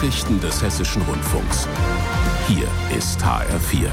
Nachrichten des Hessischen Rundfunks. Hier ist HR4.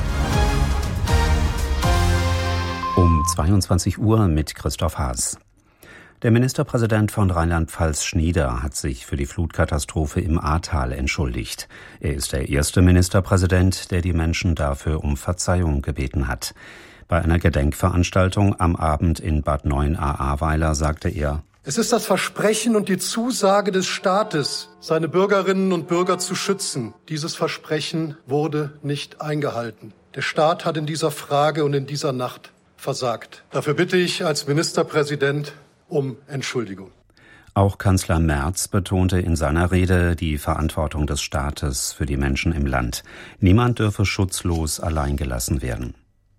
Um 22 Uhr mit Christoph Haas. Der Ministerpräsident von Rheinland-Pfalz Schnieder hat sich für die Flutkatastrophe im Ahrtal entschuldigt. Er ist der erste Ministerpräsident, der die Menschen dafür um Verzeihung gebeten hat. Bei einer Gedenkveranstaltung am Abend in Bad Neuenahr-Ahrweiler sagte er: Es ist das Versprechen und die Zusage des Staates, seine Bürgerinnen und Bürger zu schützen. Dieses Versprechen wurde nicht eingehalten. Der Staat hat in dieser Frage und in dieser Nacht versagt. Dafür bitte ich als Ministerpräsident um Entschuldigung. Auch Kanzler Merz betonte in seiner Rede die Verantwortung des Staates für die Menschen im Land. Niemand dürfe schutzlos allein gelassen werden.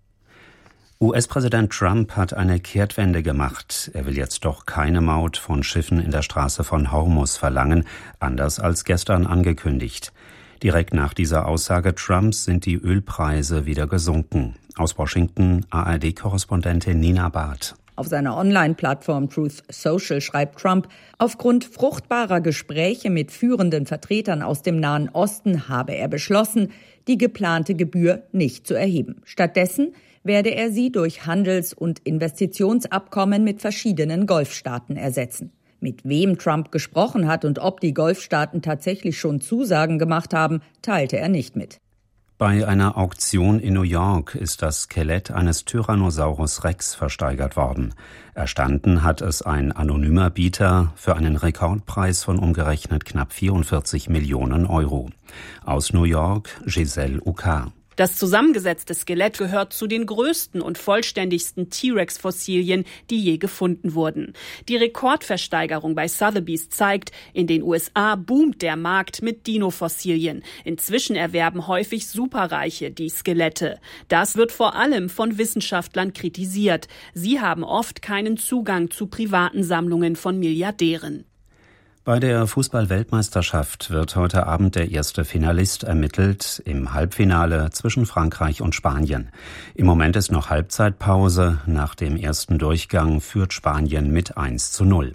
US-Präsident Trump hat eine Kehrtwende gemacht. Er will jetzt doch keine Maut von Schiffen in der Straße von Hormuz verlangen, anders als gestern angekündigt. Direkt nach dieser Aussage Trumps sind die Ölpreise wieder gesunken. Aus Washington ARD-Korrespondentin Nina Barth. Auf seiner Online-Plattform Truth Social schreibt Trump, aufgrund fruchtbarer Gespräche mit führenden Vertretern aus dem Nahen Osten habe er beschlossen, die geplante Gebühr nicht zu erheben. Stattdessen werde er sie durch Handels- und Investitionsabkommen mit verschiedenen Golfstaaten ersetzen. Mit wem Trump gesprochen hat und ob die Golfstaaten tatsächlich schon Zusagen gemacht haben, teilte er nicht mit. Bei einer Auktion in New York ist das Skelett eines Tyrannosaurus Rex versteigert worden. Erstanden hat es ein anonymer Bieter für einen Rekordpreis von umgerechnet knapp 44 Millionen Euro. Aus New York Giselle Ucar. Das zusammengesetzte Skelett gehört zu den größten und vollständigsten T-Rex-Fossilien, die je gefunden wurden. Die Rekordversteigerung bei Sotheby's zeigt, in den USA boomt der Markt mit Dino-Fossilien. Inzwischen erwerben häufig Superreiche die Skelette. Das wird vor allem von Wissenschaftlern kritisiert. Sie haben oft keinen Zugang zu privaten Sammlungen von Milliardären. Bei der Fußball-Weltmeisterschaft wird heute Abend der erste Finalist ermittelt im Halbfinale zwischen Frankreich und Spanien. Im Moment ist noch Halbzeitpause. Nach dem ersten Durchgang führt Spanien mit 1:0.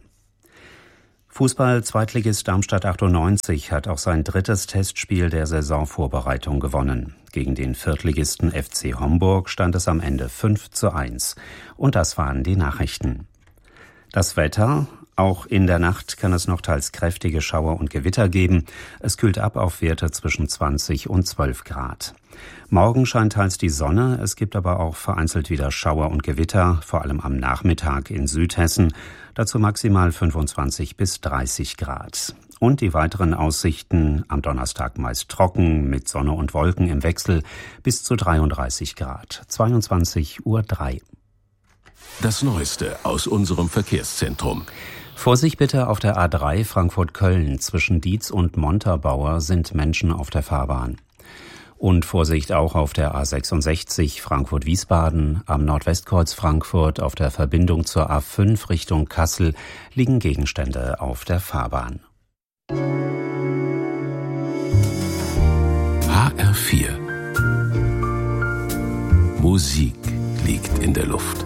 Fußball-Zweitligist Darmstadt 98 hat auch sein drittes Testspiel der Saisonvorbereitung gewonnen. Gegen den Viertligisten FC Homburg stand es am Ende 5:1. Und das waren die Nachrichten. Das Wetter: Auch in der Nacht kann es noch teils kräftige Schauer und Gewitter geben. Es kühlt ab auf Werte zwischen 20 und 12 Grad. Morgen scheint teils die Sonne, es gibt aber auch vereinzelt wieder Schauer und Gewitter, vor allem am Nachmittag in Südhessen. Dazu maximal 25 bis 30 Grad. Und die weiteren Aussichten: am Donnerstag meist trocken, mit Sonne und Wolken im Wechsel, bis zu 33 Grad. 22:03 Uhr. Das Neueste aus unserem Verkehrszentrum. Vorsicht bitte auf der A3 Frankfurt-Köln. Zwischen Dietz und Montabaur sind Menschen auf der Fahrbahn. Und Vorsicht auch auf der A66 Frankfurt-Wiesbaden. Am Nordwestkreuz Frankfurt auf der Verbindung zur A5 Richtung Kassel liegen Gegenstände auf der Fahrbahn. HR4. Musik liegt in der Luft.